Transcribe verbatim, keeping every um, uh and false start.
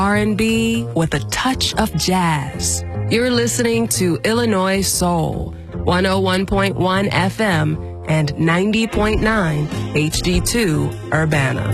R and B with a touch of jazz. You're listening to Illinois Soul, one oh one point one F M and ninety point nine H D two Urbana.